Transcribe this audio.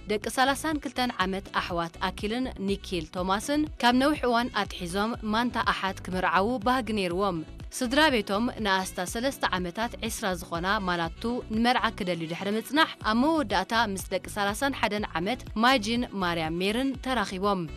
ደቂ 32 ዓመት ኣሕዋት ኣኪልን ኒኪል ቶማስን ካብ ነዊሕ እዋን ኣትሒዞም ማንታ ኣሓት ክምርዓው ባህግ ነይርዎም ስድራ ቤቶም ንኣስታ 3 ዓመታት 20 ዝኾና ማላቱ ንመርዓ ክደልዩ ድሕሪ ምጽናሕ ኣብ መወዳእታ ምስ ደቂ 31 ዓመት ማጂን ማርያም ሜርን ተራኺቦም